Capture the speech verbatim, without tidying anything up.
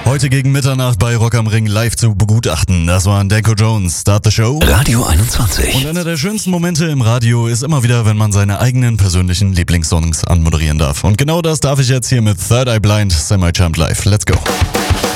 Heute gegen Mitternacht bei Rock am Ring live zu begutachten. Das war Danko Jones, Start the Show. Radio einundzwanzig. Und einer der schönsten Momente im Radio ist immer wieder, wenn man seine eigenen persönlichen Lieblingssongs anmoderieren darf. Und genau das darf ich jetzt hier mit Third Eye Blind Semi-Champ Live. Let's go.